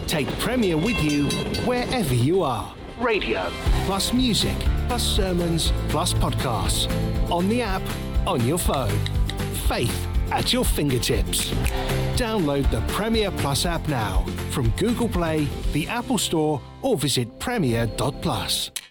Take Premier with you wherever you are. Radio, plus music, plus sermons, plus podcasts. On the app, on your phone. Faith at your fingertips. Download the Premier Plus app now from Google Play, the Apple Store, or visit premier.plus.